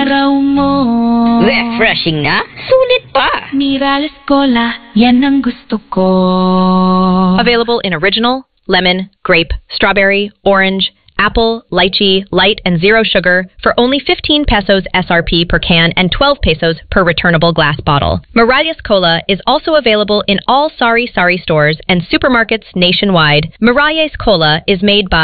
raw mo. Refreshing na? Sulit pa. Mirales Cola, yan ang gusto ko. Available in original, lemon, grape, strawberry, orange, apple, lychee, light, and zero sugar for only 15 pesos SRP per can and 12 pesos per returnable glass bottle. Miralles Cola is also available in all Sari Sari stores and supermarkets nationwide. Miralles Cola is made by